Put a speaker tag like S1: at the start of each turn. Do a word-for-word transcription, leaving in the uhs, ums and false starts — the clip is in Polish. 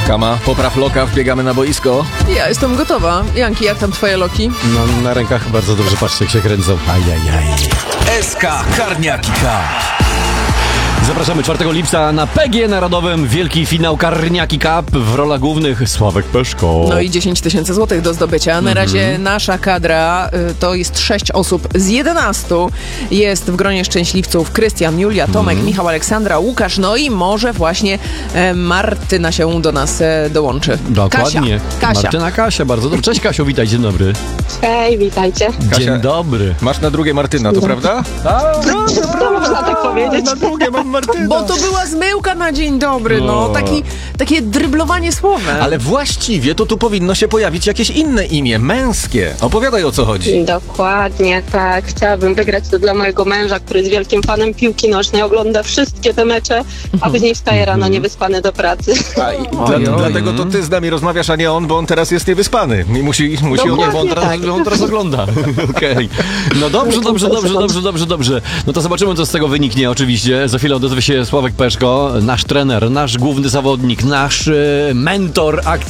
S1: Kama, popraw loka, wbiegamy na boisko.
S2: Ja jestem gotowa. Janki, jak tam twoje loki?
S3: No, na rękach bardzo dobrze, patrzcie jak się kręcą. Ajajaj.
S1: S K Karniaki Cup.
S3: Zapraszamy czwartego lipca na P G Narodowym. Wielki finał Karniaki Cup. W rolach głównych Sławek Peszko.
S2: No i dziesięć tysięcy złotych do zdobycia. Na razie nasza kadra y, to jest sześć osób z jedenastu. Jest w gronie szczęśliwców Krystian, Julia, Tomek, Michał, Aleksandra, Łukasz, no i może właśnie e, Martyna się do nas e, dołączy.
S3: Dokładnie.
S2: Kasia. Kasia.
S3: Martyna Kasia, bardzo dobrze. Cześć Kasiu, witaj, dzień dobry.
S4: Hej, witajcie.
S3: Dzień
S1: Kasia,
S3: dobry.
S1: Masz na drugie Martyna, to prawda?
S4: No, można tak powiedzieć.
S1: Na drugie mam Martyna.
S2: Bo to była zmyłka na dzień dobry, no.
S3: No.
S2: Taki, takie dryblowanie słowem.
S1: Ale właściwie to tu powinno się pojawić jakieś inne imię, męskie. Opowiadaj, o co chodzi.
S4: Dokładnie, tak. Chciałabym wygrać to dla mojego męża, który jest wielkim fanem piłki nożnej, ogląda wszystkie te mecze, a później wstaje rano niewyspany do pracy.
S1: A, i dla,
S2: Oj, oj.
S1: dlatego to ty z nami rozmawiasz, a nie on, bo on teraz jest niewyspany. I musi, musi
S4: Dokładnie.
S3: Nie, bo on teraz,
S4: tak.
S3: on teraz ogląda. Okej. No dobrze, dobrze, dobrze, dobrze, dobrze, dobrze. No to zobaczymy, co z tego wyniknie oczywiście. Za chwilę odezwie się Sławek Peszko, nasz trener, nasz główny zawodnik, nasz e, mentor akcji.